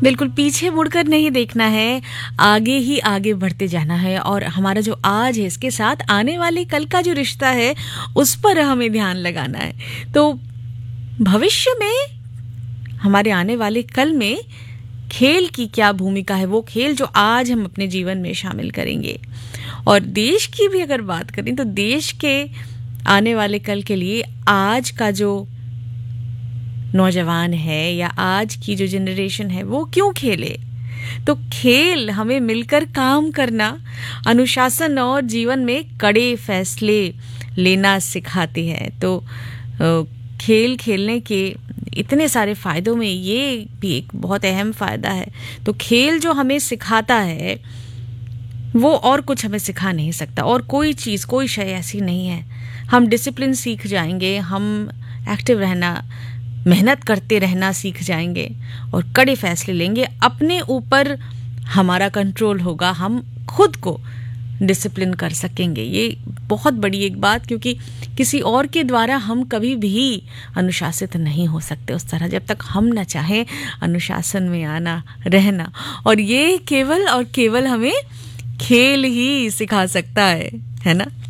बिल्कुल पीछे मुड़कर नहीं देखना है, आगे ही आगे बढ़ते जाना है और हमारा जो आज है इसके साथ आने वाले कल का जो रिश्ता है उस पर हमें ध्यान लगाना है। तो भविष्य में, हमारे आने वाले कल में खेल की क्या भूमिका है, वो खेल जो आज हम अपने जीवन में शामिल करेंगे। और देश की भी अगर बात करें तो देश के आने वाले कल के लिए आज का जो नौजवान है या आज की जो जनरेशन है वो क्यों खेले। तो खेल हमें मिलकर काम करना, अनुशासन और जीवन में कड़े फैसले लेना सिखाती है। तो खेल खेलने के इतने सारे फ़ायदों में ये भी एक बहुत अहम फ़ायदा है। तो खेल जो हमें सिखाता है वो और कुछ हमें सिखा नहीं सकता, और कोई चीज़, कोई शय ऐसी नहीं है। हम डिसिप्लिन सीख जाएंगे, हम एक्टिव रहना, मेहनत करते रहना सीख जाएंगे और कड़े फैसले लेंगे। अपने ऊपर हमारा कंट्रोल होगा, हम खुद को डिसिप्लिन कर सकेंगे। ये बहुत बड़ी एक बात, क्योंकि किसी और के द्वारा हम कभी भी अनुशासित नहीं हो सकते उस तरह, जब तक हम न चाहें अनुशासन में आना, रहना। और ये केवल और केवल हमें खेल ही सिखा सकता है ना।